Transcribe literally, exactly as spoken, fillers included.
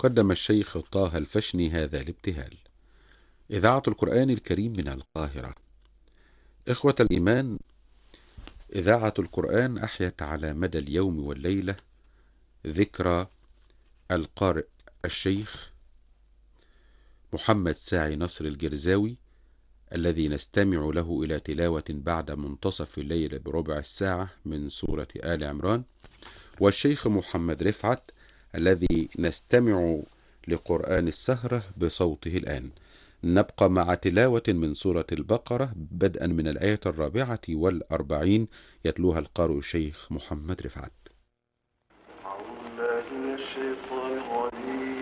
قدم الشيخ طه الفشني هذا الابتهال. إذاعة القرآن الكريم من القاهرة. إخوة الإيمان، إذاعة القرآن أحيت على مدى اليوم والليلة ذكرى القارئ الشيخ محمد ساعي نصر الجرزاوي، الذي نستمع له إلى تلاوة بعد منتصف الليل بربع الساعة من سورة آل عمران، والشيخ محمد رفعت الذي نستمع لقرآن السهرة بصوته الآن. نبقى مع تلاوة من سورة البقرة بدءا من الآية الرابعة والأربعين، يتلوها القارئ الشيخ محمد رفعت.